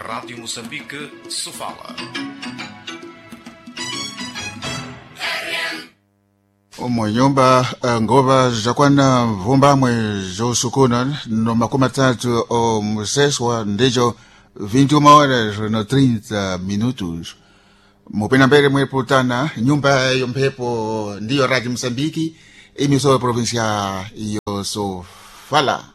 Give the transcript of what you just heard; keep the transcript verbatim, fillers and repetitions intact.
Rádio Moçambique se fala. Umuyumba ngoba zakwana vumbamwe zosukuna no makumi atatu o museswa ndicho vinte e uma horas no trinta minutos. Mupena mbele mweputana nyumba yomphepo ndiyo Rádio Moçambique, emissora provincial yo Sofala.